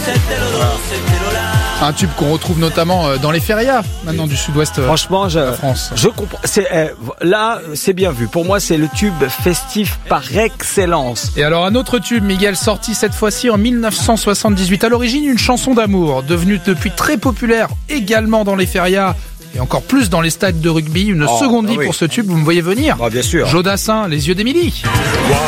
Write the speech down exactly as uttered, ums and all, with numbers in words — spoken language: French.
Un tube qu'on retrouve notamment dans les férias maintenant du sud-ouest Franchement, je, de la France. Je comprends. C'est, euh, là, c'est bien vu. Pour moi, c'est le tube festif par excellence. Et alors un autre tube, Miguel, sorti cette fois-ci en dix-neuf cent soixante-dix-huit. À l'origine, une chanson d'amour, devenue depuis très populaire également dans les férias et encore plus dans les stades de rugby. Une oh, seconde bah vie oui. pour ce tube, vous me voyez venir. Ah, bien sûr. Jodassin, Les yeux d'Émilie. Wow,